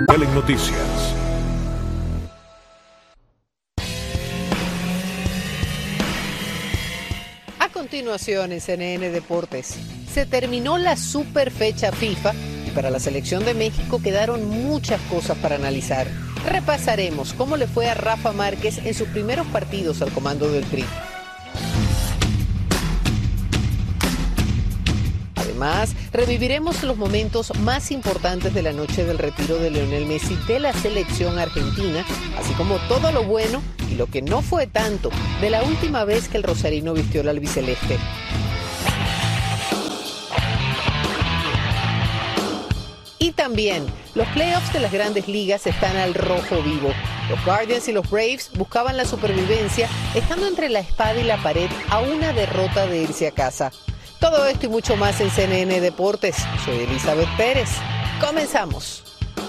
Telenoticias. A continuación en CNN Deportes, se terminó la super fecha FIFA y para la selección de México quedaron muchas cosas para analizar. Repasaremos cómo le fue a Rafa Márquez en sus primeros partidos al comando del Tri. Además, reviviremos los momentos más importantes de la noche del retiro de Lionel Messi de la selección argentina, así como todo lo bueno y lo que no fue tanto de la última vez que el rosarino vistió la albiceleste. Y también, los playoffs de las grandes ligas están al rojo vivo. Los Guardians y los Braves buscaban la supervivencia, estando entre la espada y la pared a una derrota de irse a casa. Todo esto y mucho más en CNN Deportes. Soy Elizabeth Pérez. Comenzamos.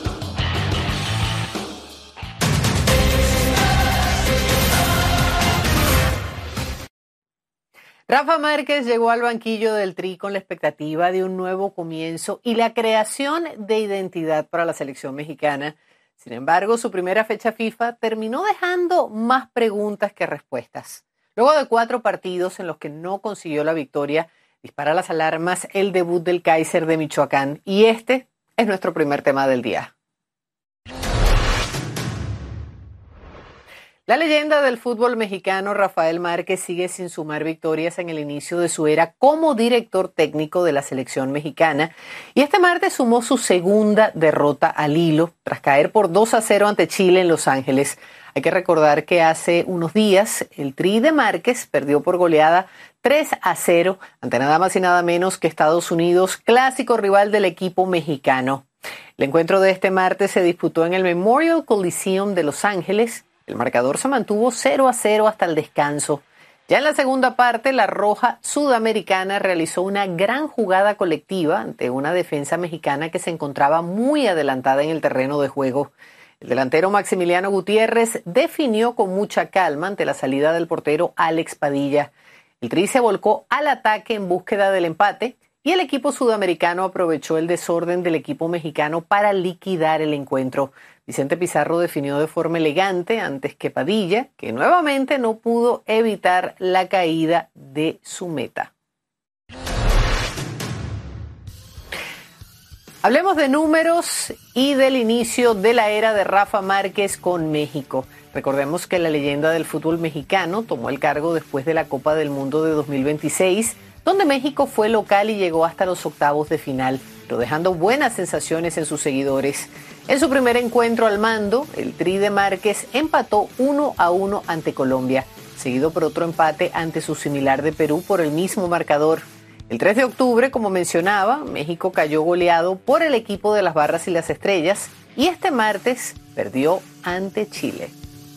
Rafa Márquez llegó al banquillo del Tri con la expectativa de un nuevo comienzo y la creación de identidad para la selección mexicana. Sin embargo, su primera fecha FIFA terminó dejando más preguntas que respuestas. Luego de 4 partidos en los que no consiguió la victoria, dispara las alarmas el debut del Kaiser de Michoacán. Y este es nuestro primer tema del día. La leyenda del fútbol mexicano Rafael Márquez sigue sin sumar victorias en el inicio de su era como director técnico de la selección mexicana y este martes sumó su segunda derrota al hilo tras caer por 2-0 ante Chile en Los Ángeles. Hay que recordar que hace unos días el Tri de Márquez perdió por goleada 3-0 ante nada más y nada menos que Estados Unidos, clásico rival del equipo mexicano. El encuentro de este martes se disputó en el Memorial Coliseum de Los Ángeles. El marcador se mantuvo 0-0 hasta el descanso. Ya en la segunda parte, la Roja Sudamericana realizó una gran jugada colectiva ante una defensa mexicana que se encontraba muy adelantada en el terreno de juego. El delantero Maximiliano Gutiérrez definió con mucha calma ante la salida del portero Alex Padilla. El Tri se volcó al ataque en búsqueda del empate y el equipo sudamericano aprovechó el desorden del equipo mexicano para liquidar el encuentro. Vicente Pizarro definió de forma elegante antes que Padilla, que nuevamente no pudo evitar la caída de su meta. Hablemos de números y del inicio de la era de Rafa Márquez con México. Recordemos que la leyenda del fútbol mexicano tomó el cargo después de la Copa del Mundo de 2026, donde México fue local y llegó hasta los octavos de final, pero dejando buenas sensaciones en sus seguidores. En su primer encuentro al mando, el Tri de Márquez empató 1-1 ante Colombia, seguido por otro empate ante su similar de Perú por el mismo marcador. El 3 de octubre, como mencionaba, México cayó goleado por el equipo de las Barras y las Estrellas y este martes perdió ante Chile.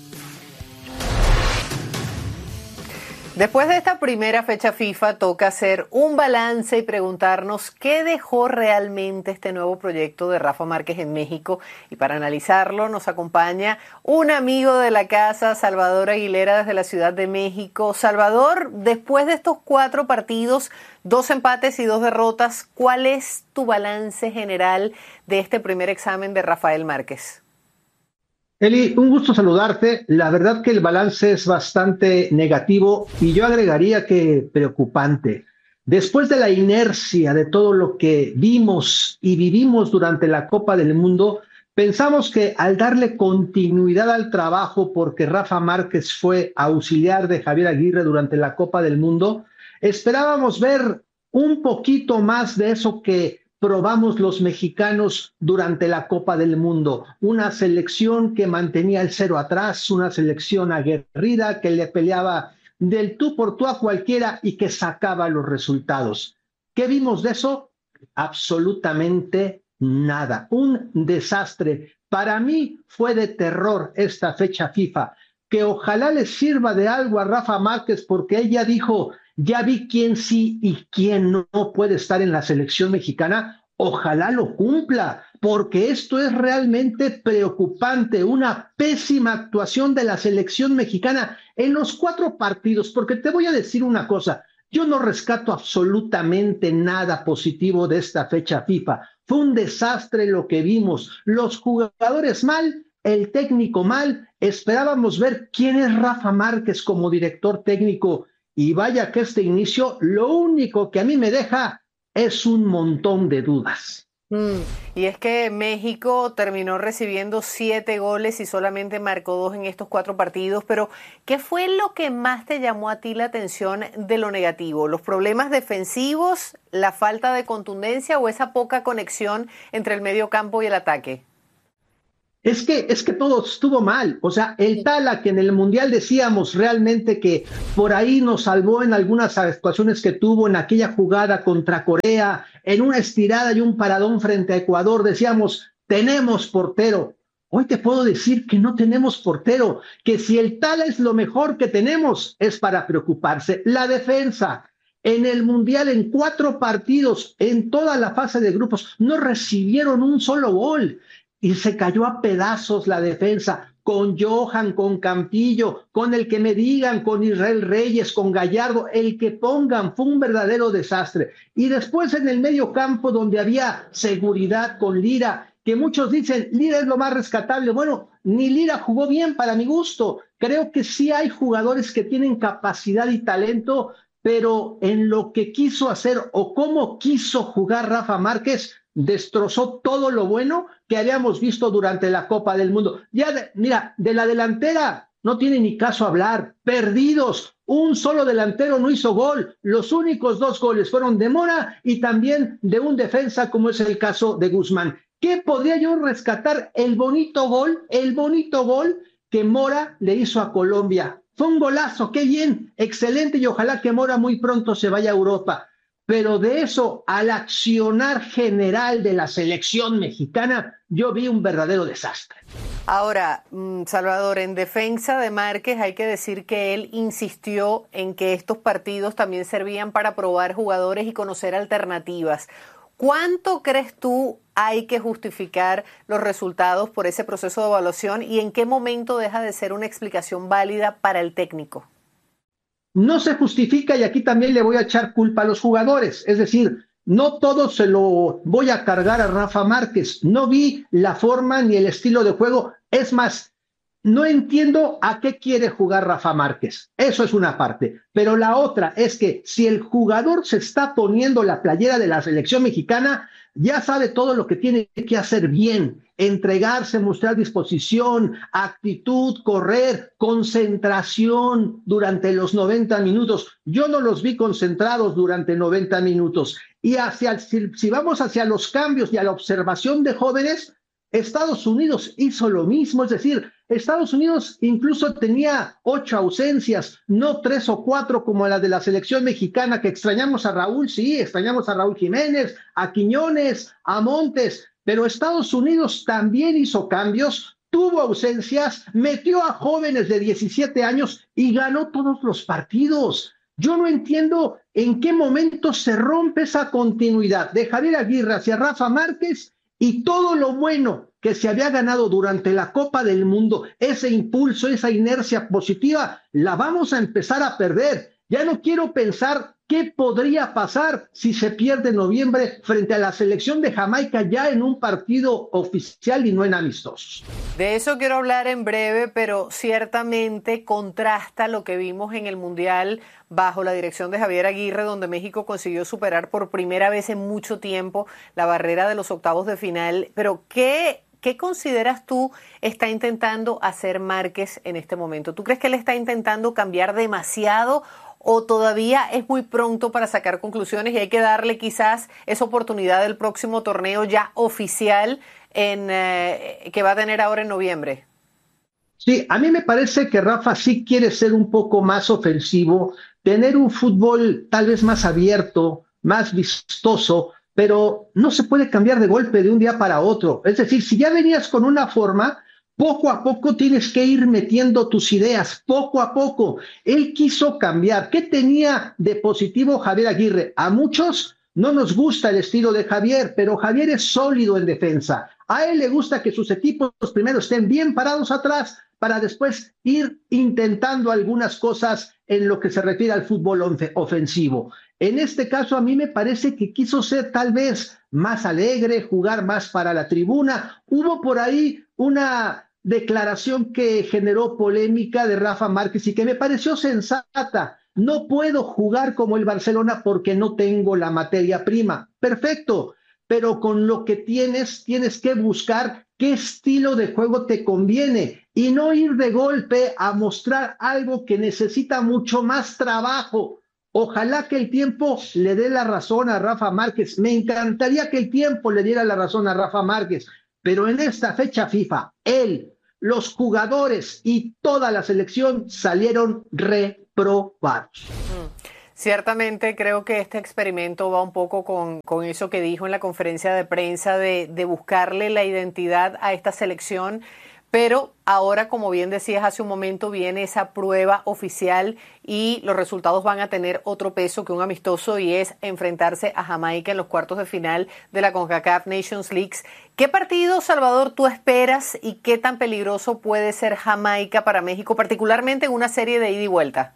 Después de esta primera fecha FIFA, toca hacer un balance y preguntarnos qué dejó realmente este nuevo proyecto de Rafa Márquez en México. Y para analizarlo nos acompaña un amigo de la casa, Salvador Aguilera, desde la Ciudad de México. Salvador, después de estos 4 partidos, 2 empates y 2 derrotas, ¿cuál es tu balance general de este primer examen de Rafael Márquez? Eli, un gusto saludarte. La verdad que el balance es bastante negativo y yo agregaría que preocupante. Después de la inercia de todo lo que vimos y vivimos durante la Copa del Mundo, pensamos que al darle continuidad al trabajo, porque Rafa Márquez fue auxiliar de Javier Aguirre durante la Copa del Mundo, esperábamos ver un poquito más de eso que probamos los mexicanos durante la Copa del Mundo. Una selección que mantenía el 0 atrás, una selección aguerrida que le peleaba del tú por tú a cualquiera y que sacaba los resultados. ¿Qué vimos de eso? Absolutamente nada. Un desastre. Para mí fue de terror esta fecha FIFA, que ojalá le sirva de algo a Rafa Márquez, porque ella dijo: ya vi quién sí y quién no puede estar en la selección mexicana. Ojalá lo cumpla, porque esto es realmente preocupante. Una pésima actuación de la selección mexicana en los 4 partidos, porque te voy a decir una cosa, yo no rescato absolutamente nada positivo de esta fecha FIFA. Fue un desastre lo que vimos. Los jugadores mal, el técnico mal. Esperábamos ver quién es Rafa Márquez como director técnico. Y vaya que este inicio, lo único que a mí me deja es un montón de dudas. Y es que México terminó recibiendo 7 goles y solamente marcó 2 en estos 4 partidos, pero ¿qué fue lo que más te llamó a ti la atención de lo negativo? ¿Los problemas defensivos, la falta de contundencia o esa poca conexión entre el medio campo y el ataque? Es que todo estuvo mal. O sea, el Tala que en el Mundial decíamos realmente que por ahí nos salvó en algunas actuaciones que tuvo en aquella jugada contra Corea, en una estirada y un paradón frente a Ecuador, decíamos, tenemos portero. Hoy te puedo decir que no tenemos portero, que si el Tala es lo mejor que tenemos, es para preocuparse. La defensa. En el Mundial, en 4 partidos, en toda la fase de grupos, no recibieron un solo gol y se cayó a pedazos la defensa, con Johan, con Campillo, con el que me digan, con Israel Reyes, con Gallardo, el que pongan, fue un verdadero desastre. Y después en el medio campo, donde había seguridad con Lira, que muchos dicen, Lira es lo más rescatable. Bueno, ni Lira jugó bien para mi gusto. Creo que sí hay jugadores que tienen capacidad y talento, pero en lo que quiso hacer o cómo quiso jugar Rafa Márquez, destrozó todo lo bueno que habíamos visto durante la Copa del Mundo. Mira, de la delantera no tiene ni caso hablar, perdidos, un solo delantero no hizo gol, los únicos 2 goles fueron de Mora y también de un defensa como es el caso de Guzmán. ¿Qué podría yo rescatar? El bonito gol que Mora le hizo a Colombia. Fue un golazo, qué bien, excelente y ojalá que Mora muy pronto se vaya a Europa. Pero de eso al accionar general de la selección mexicana, yo vi un verdadero desastre. Ahora, Salvador, en defensa de Márquez hay que decir que él insistió en que estos partidos también servían para probar jugadores y conocer alternativas. ¿Cuánto crees tú hay que justificar los resultados por ese proceso de evaluación y en qué momento deja de ser una explicación válida para el técnico? No se justifica y aquí también le voy a echar culpa a los jugadores. Es decir, no todo se lo voy a cargar a Rafa Márquez. No vi la forma ni el estilo de juego. Es más, no entiendo a qué quiere jugar Rafa Márquez. Eso es una parte. Pero la otra es que si el jugador se está poniendo la playera de la selección mexicana, ya sabe todo lo que tiene que hacer bien, entregarse, mostrar disposición, actitud, correr, concentración durante los 90 minutos. Yo no los vi concentrados durante 90 minutos. Y si vamos hacia los cambios y a la observación de jóvenes, Estados Unidos hizo lo mismo, es decir, Estados Unidos incluso tenía 8 ausencias, no 3 o 4 como la de la selección mexicana, que extrañamos a Raúl, sí, extrañamos a Raúl Jiménez, a Quiñones, a Montes, pero Estados Unidos también hizo cambios, tuvo ausencias, metió a jóvenes de 17 años y ganó todos los partidos. Yo no entiendo en qué momento se rompe esa continuidad de Javier Aguirre hacia Rafa Márquez y todo lo bueno que se había ganado durante la Copa del Mundo, ese impulso, esa inercia positiva, la vamos a empezar a perder. Ya no quiero pensar qué podría pasar si se pierde en noviembre frente a la selección de Jamaica ya en un partido oficial y no en amistosos. De eso quiero hablar en breve, pero ciertamente contrasta lo que vimos en el Mundial bajo la dirección de Javier Aguirre, donde México consiguió superar por primera vez en mucho tiempo la barrera de los octavos de final. Pero ¿qué consideras tú está intentando hacer Márquez en este momento? ¿Tú crees que él está intentando cambiar demasiado o todavía es muy pronto para sacar conclusiones y hay que darle quizás esa oportunidad del próximo torneo ya oficial que va a tener ahora en noviembre? Sí, a mí me parece que Rafa sí quiere ser un poco más ofensivo, tener un fútbol tal vez más abierto, más vistoso, pero no se puede cambiar de golpe de un día para otro. Es decir, si ya venías con una forma, poco a poco tienes que ir metiendo tus ideas, poco a poco. Él quiso cambiar. ¿Qué tenía de positivo Javier Aguirre? A muchos no nos gusta el estilo de Javier, pero Javier es sólido en defensa. A él le gusta que sus equipos primero estén bien parados atrás para después ir intentando algunas cosas en lo que se refiere al fútbol ofensivo. En este caso, a mí me parece que quiso ser tal vez más alegre, jugar más para la tribuna. Hubo por ahí una declaración que generó polémica de Rafa Márquez y que me pareció sensata. No puedo jugar como el Barcelona porque no tengo la materia prima. Perfecto, pero con lo que tienes que buscar qué estilo de juego te conviene y no ir de golpe a mostrar algo que necesita mucho más trabajo. Ojalá que el tiempo le dé la razón a Rafa Márquez. Me encantaría que el tiempo le diera la razón a Rafa Márquez, pero en esta fecha FIFA, él, los jugadores y toda la selección salieron reprobados. Ciertamente creo que este experimento va un poco con eso que dijo en la conferencia de prensa de buscarle la identidad a esta selección, pero ahora, como bien decías hace un momento, viene esa prueba oficial y los resultados van a tener otro peso que un amistoso y es enfrentarse a Jamaica en los cuartos de final de la CONCACAF Nations League. ¿Qué partido, Salvador, tú esperas y qué tan peligroso puede ser Jamaica para México, particularmente en una serie de ida y vuelta?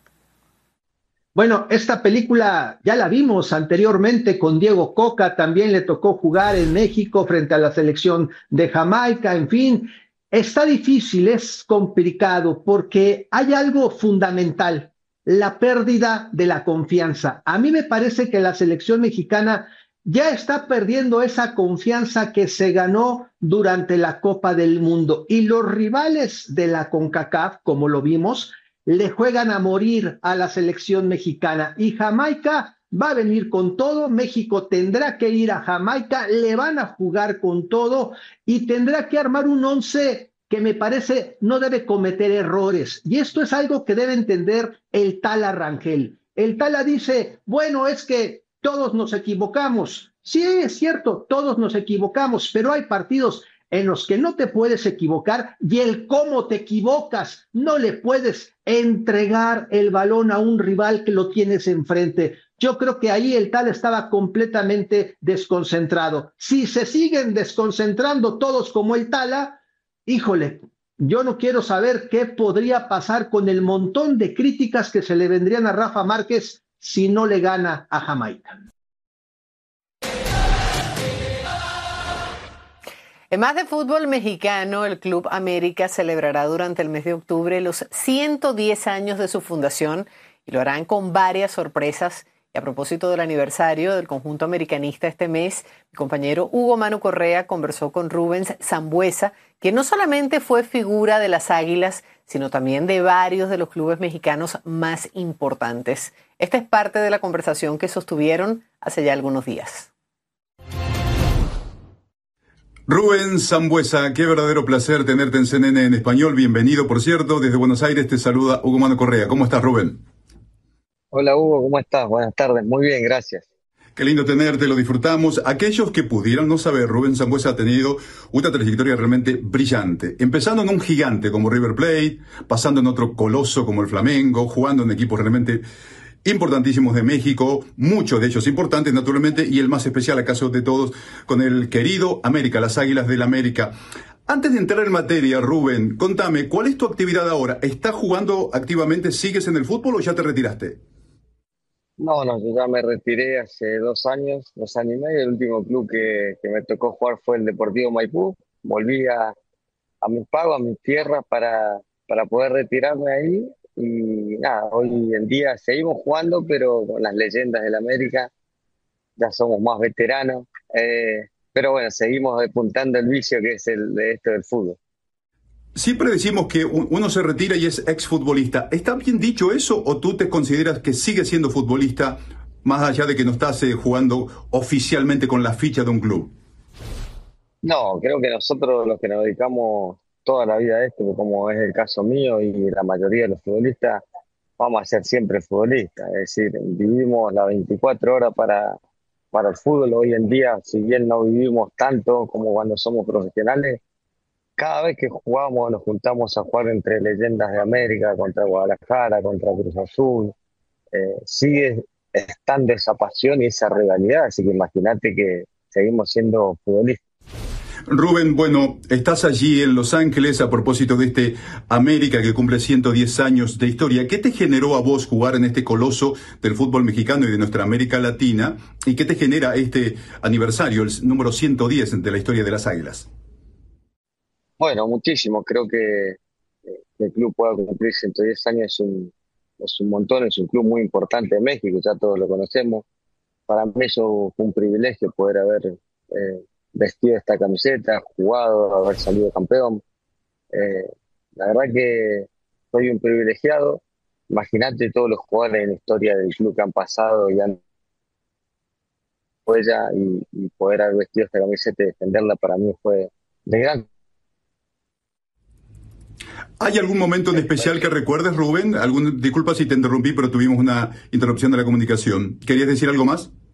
Bueno, esta película ya la vimos anteriormente con Diego Coca, también le tocó jugar en México frente a la selección de Jamaica, en fin, está difícil, es complicado porque hay algo fundamental, la pérdida de la confianza. A mí me parece que la selección mexicana ya está perdiendo esa confianza que se ganó durante la Copa del Mundo y los rivales de la CONCACAF, como lo vimos, le juegan a morir a la selección mexicana y Jamaica va a venir con todo, México tendrá que ir a Jamaica, le van a jugar con todo y tendrá que armar un once que me parece no debe cometer errores y esto es algo que debe entender el Tala Rangel. El Tala dice, bueno, es que todos nos equivocamos. Sí, es cierto, todos nos equivocamos, pero hay partidos en los que no te puedes equivocar y el cómo te equivocas, no le puedes entregar el balón a un rival que lo tienes enfrente. Yo creo que ahí el Tala estaba completamente desconcentrado. Si se siguen desconcentrando todos como el Tala, híjole, yo no quiero saber qué podría pasar con el montón de críticas que se le vendrían a Rafa Márquez si no le gana a Jamaica. En más de fútbol mexicano, el Club América celebrará durante el mes de octubre los 110 años de su fundación y lo harán con varias sorpresas. Y a propósito del aniversario del conjunto americanista este mes, mi compañero Hugo Manu Correa conversó con Rubens Sambueza, que no solamente fue figura de las Águilas, sino también de varios de los clubes mexicanos más importantes. Esta es parte de la conversación que sostuvieron hace ya algunos días. Rubén Sambueza, qué verdadero placer tenerte en CNN en español. Bienvenido, por cierto. Desde Buenos Aires te saluda Hugo Manu Correa. ¿Cómo estás, Rubén? Hola Hugo, ¿cómo estás? Buenas tardes, muy bien, gracias. Qué lindo tenerte, lo disfrutamos. Aquellos que pudieran no saber, Rubén Sambueza ha tenido una trayectoria realmente brillante. Empezando en un gigante como River Plate, pasando en otro coloso como el Flamengo, jugando en equipos realmente importantísimos de México, muchos de ellos importantes naturalmente, y el más especial acaso de todos, con el querido América, las Águilas del América. Antes de entrar en materia, Rubén, contame, ¿cuál es tu actividad ahora? ¿Estás jugando activamente, sigues en el fútbol o ya te retiraste? No, yo ya me retiré hace 2 años, 2 años y medio. El último club que me tocó jugar fue el Deportivo Maipú. Volví a mis pagos, a mis tierras para poder retirarme ahí. Y nada, hoy en día seguimos jugando, pero con las leyendas del América, ya somos más veteranos. Pero bueno, seguimos despuntando el vicio que es el de esto del fútbol. Siempre decimos que uno se retira y es exfutbolista. ¿Está bien dicho eso o tú te consideras que sigues siendo futbolista más allá de que no estás jugando oficialmente con la ficha de un club? No, creo que nosotros los que nos dedicamos toda la vida a esto, como es el caso mío y la mayoría de los futbolistas, vamos a ser siempre futbolistas. Es decir, vivimos las 24 horas para el fútbol. Hoy en día, si bien no vivimos tanto como cuando somos profesionales, cada vez que jugamos nos juntamos a jugar entre leyendas de América, contra Guadalajara, contra Cruz Azul. Sigue estando esa pasión y esa rivalidad, así que imagínate que seguimos siendo futbolistas. Rubén, bueno, estás allí en Los Ángeles a propósito de este América que cumple 110 años de historia. ¿Qué te generó a vos jugar en este coloso del fútbol mexicano y de nuestra América Latina? ¿Y qué te genera este aniversario, el número 110 de la historia de las Águilas? Bueno, muchísimo. Creo que el club pueda cumplir 110 años es un montón, es un club muy importante de México, ya todos lo conocemos. Para mí eso fue un privilegio poder haber vestido esta camiseta, jugado, haber salido campeón. Eh, la verdad que soy un privilegiado. Imagínate todos los jugadores en la historia del club que han pasado y han huella y poder haber vestido esta camiseta y defenderla para mí fue de gran. ¿Hay algún momento en especial que recuerdes, Rubén? Disculpa si te interrumpí, pero tuvimos una interrupción de la comunicación. ¿Querías decir algo más?